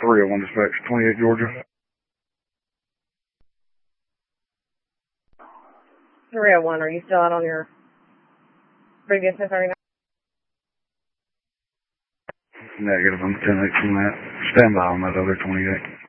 301 dispatch, 28 Georgia. 301, are you still out on your previous 1039? Negative, I'm 10-8 from that. Stand by on that other 28.